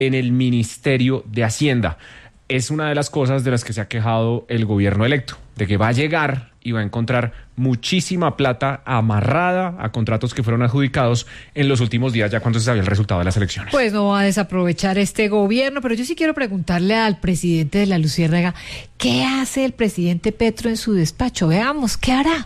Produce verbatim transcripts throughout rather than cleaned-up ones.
en el Ministerio de Hacienda. Es una de las cosas de las que se ha quejado el gobierno electo, de que va a llegar y va a encontrar muchísima plata amarrada a contratos que fueron adjudicados en los últimos días, ya cuando se sabía el resultado de las elecciones. Pues no va a desaprovechar este gobierno, pero yo sí quiero preguntarle al presidente de la Luciérnaga, ¿qué hace el presidente Petro en su despacho? Veamos, ¿qué hará?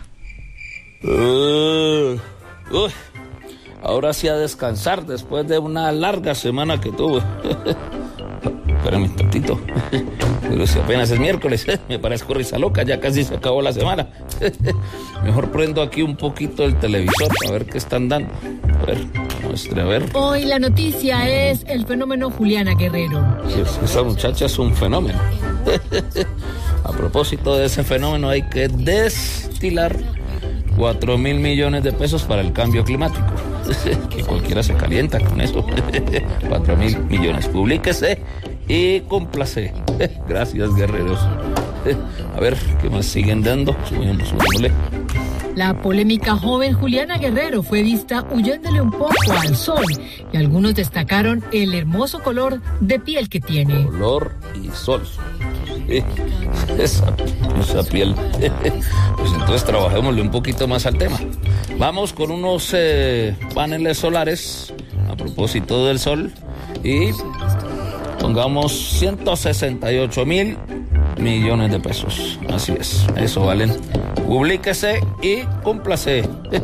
Uh, uh, ahora sí a descansar después de una larga semana que tuve. Espérame un tantito. Pero si apenas es miércoles, me parezco risa loca, ya casi se acabó la semana. Mejor prendo aquí un poquito el televisor a ver qué están dando. A ver, muestre, a ver. Hoy la noticia es el fenómeno Juliana Guerrero. Pues esa muchacha es un fenómeno. A propósito de ese fenómeno, hay que destilar cuatro mil millones de pesos para el cambio climático. Que cualquiera se calienta con eso. Cuatro mil millones. Publíquese y cúmplase. Gracias, guerreros. A ver, ¿qué más siguen dando? Subimos, subándole. La polémica joven Juliana Guerrero fue vista huyéndole un poco al sol y algunos destacaron el hermoso color de piel que tiene. Color y sol. Esa, esa piel. Pues entonces trabajémosle un poquito más al tema. Vamos con unos eh, paneles solares a propósito del sol y pongamos ciento sesenta y ocho mil millones de pesos. Así es, eso valen. Publíquese y cúmplase.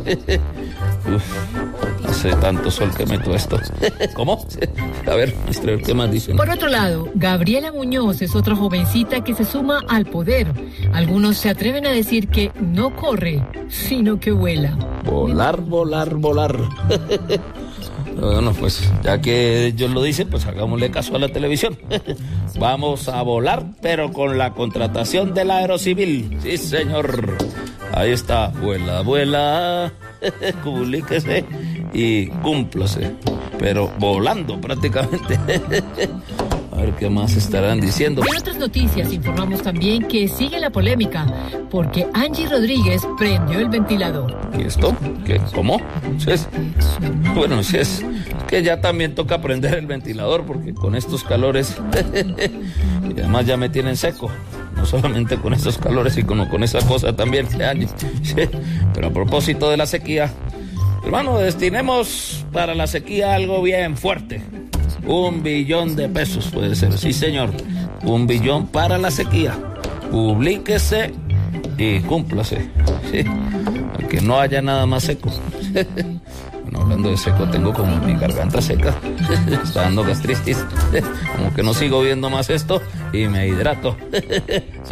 Uf, hace tanto sol que meto esto. ¿Cómo? A ver, muestre, ¿qué más dicen? Por otro lado, Gabriela Muñoz es otra jovencita que se suma al poder. Algunos se atreven a decir que no corre, sino que vuela. Volar, volar, volar. Bueno, pues ya que ellos lo dicen, pues hagámosle caso a la televisión. Vamos a volar, pero con la contratación del Aerocivil. Sí, señor. Ahí está. Vuela, vuela. Publíquese y cúmplase. Pero volando prácticamente. A ver qué más estarán diciendo. En otras noticias informamos también que sigue la polémica porque Angie Rodríguez prendió el ventilador. ¿Y esto? ¿Qué? ¿Cómo? ¿Sí es? Bueno, si es, es que ya también toca prender el ventilador porque con estos calores y además ya me tienen seco. No solamente con estos calores, sino con esa cosa también. Sí. Pero a propósito de la sequía, hermano, destinemos para la sequía algo bien fuerte. Un billón de pesos puede ser, sí señor. Un billón para la sequía. Publíquese y cúmplase. Sí. Que no haya nada más seco. Bueno, hablando de seco, tengo como mi garganta seca. Está dando gastritis. Como que no sigo viendo más esto y me hidrato.